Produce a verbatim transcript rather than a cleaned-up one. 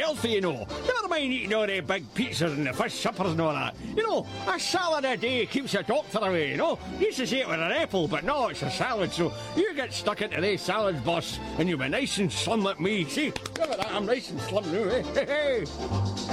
healthy, you know. Never mind eating all the big pizzas and the fish suppers and all that. You know, a salad a day keeps a doctor away, you know. You used to say it with an apple, but no, it's a salad, so you get stuck into these salads, boss, and you'll be nice and slim like me. See, look at that, I'm nice and slim now, eh? Hey, hey.